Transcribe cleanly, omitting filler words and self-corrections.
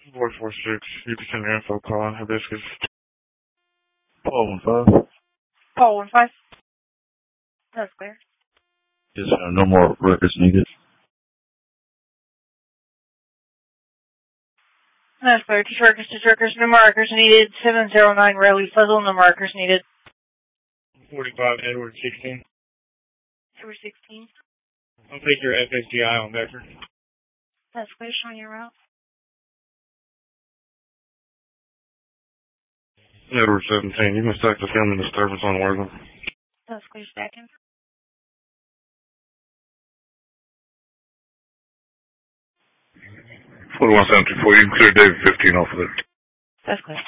446, you can send your info call on Hibiscus. Paul 15. Paul 15. That's clear. Yes, no more records needed. That's clear. Two truckers, no more records needed. 709 Raleigh Fuzzle, no more records needed. 45 Edward 16. Edward 16. I'll take your FSGI on Vector. That's clear, showing your route. Edward 17, you can stack the film and disturbance on Worthing. That's clear, stacking. What do I send you for? You can clear David 15 off of it. That's clear.